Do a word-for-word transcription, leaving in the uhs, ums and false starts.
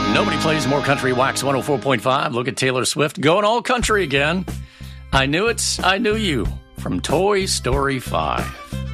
Nobody plays more country. Wax one oh four point five. Look at Taylor Swift going all country again. I knew it. I knew you from Toy Story five.